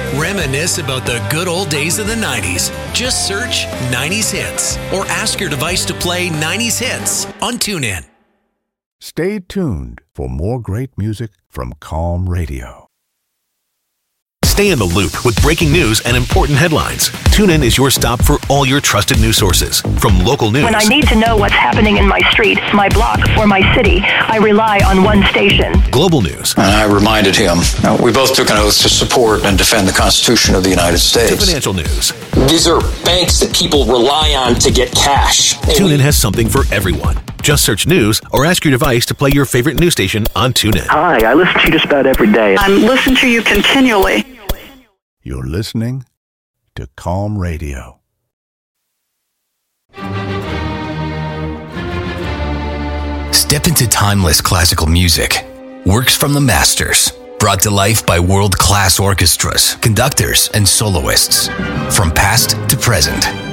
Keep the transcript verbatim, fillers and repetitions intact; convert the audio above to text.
Reminisce about the good old days of the nineties. Just search nineties Hits or ask your device to play nineties Hits on TuneIn. Stay tuned for more great music from Calm Radio. Stay in the loop with breaking news and important headlines. TuneIn is your stop for all your trusted news sources. From local news. When I need to know what's happening in my street, my block, or my city, I rely on one station. Global news. And I reminded him, uh, we both took an oath to support and defend the Constitution of the United States. To financial news. These are banks that people rely on to get cash. TuneIn has something for everyone. Just search news or ask your device to play your favorite news station on TuneIn. Hi, I listen to you just about every day. I'm listening to you continually. You're listening to Calm Radio. Step into timeless classical music. Works from the masters. Brought to life by world-class orchestras, conductors, and soloists. From past to present.